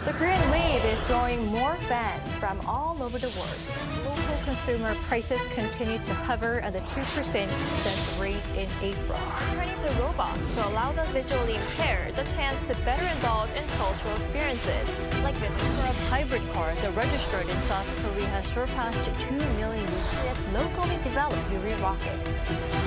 The Korean wave is drawing more fans from all over the world. Local consumer prices continue to hover at the 2% consensus rate in April. Turning to robots to allow the visually impaired the chance to better indulge in cultural experiences. Like the number of hybrid cars are registered in South Korea has surpassed 2 million with this locally developed Yuri rocket.